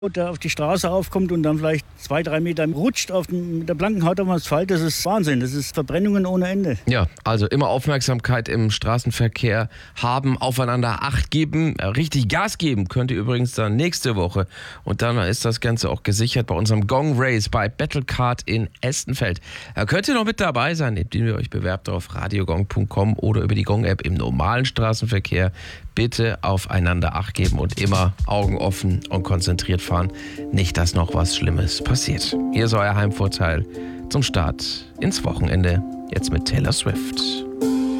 der auf die Straße aufkommt und dann vielleicht 2-3 Meter rutscht mit der blanken Haut auf dem Asphalt, das ist Wahnsinn. Das ist Verbrennungen ohne Ende. Ja, also immer Aufmerksamkeit im Straßenverkehr haben, aufeinander Acht geben, richtig Gas geben könnt ihr übrigens dann nächste Woche. Und dann ist das Ganze auch gesichert bei unserem Gong Race bei Battlecard in Estenfeld. Da könnt ihr noch mit dabei sein, indem ihr euch bewerbt auf radiogong.com oder über die Gong-App im normalen Straßenverkehr. Bitte aufeinander Acht geben und immer Augen offen und konzentriert fahren. Nicht, dass noch was Schlimmes passiert. Hier ist euer Heimvorteil zum Start ins Wochenende. Jetzt mit Taylor Swift.